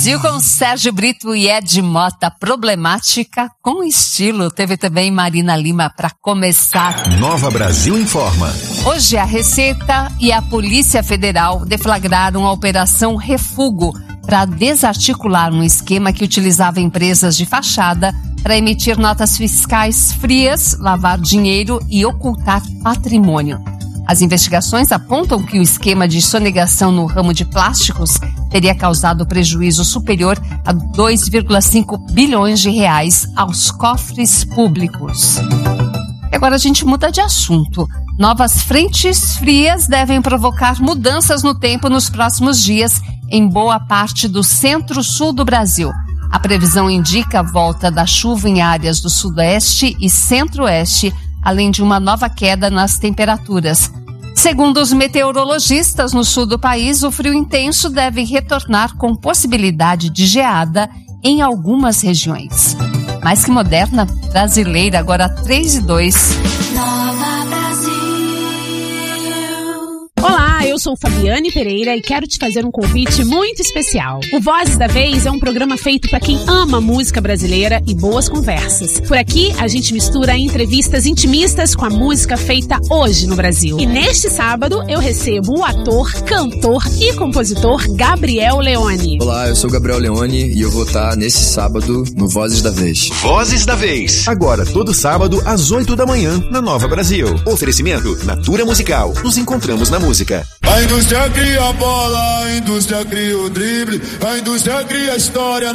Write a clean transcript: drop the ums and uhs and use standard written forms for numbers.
Brasil com Sérgio Brito e Ed Mota, Problemática com estilo. Teve também Marina Lima para começar. Nova Brasil informa. Hoje a Receita e a Polícia Federal deflagraram a Operação Refúgio para desarticular um esquema que utilizava empresas de fachada para emitir notas fiscais frias, lavar dinheiro e ocultar patrimônio. As investigações apontam que o esquema de sonegação no ramo de plásticos teria causado prejuízo superior a 2,5 bilhões de reais aos cofres públicos. E agora a gente muda de assunto. Novas frentes frias devem provocar mudanças no tempo nos próximos dias em boa parte do centro-sul do Brasil. A previsão indica a volta da chuva em áreas do sudeste e centro-oeste, além de uma nova queda nas temperaturas. Segundo os meteorologistas no sul do país, o frio intenso deve retornar com possibilidade de geada em algumas regiões. Mais que moderna, brasileira, agora 3:02. Nova Brasil. Olá, eu sou Fabiane Pereira e quero te fazer um convite muito especial. O Vozes da Vez é um programa feito para quem ama música brasileira e boas conversas. Por aqui, a gente mistura entrevistas intimistas com a música feita hoje no Brasil. E neste sábado, eu recebo o ator, cantor e compositor Gabriel Leone. Olá, eu sou Gabriel Leone e eu vou estar nesse sábado no Vozes da Vez. Vozes da Vez. Agora, todo sábado, às 8 da manhã, na Nova Brasil. Oferecimento Natura Musical. Nos encontramos na música. A indústria cria a bola, a indústria cria o drible, a indústria cria a história.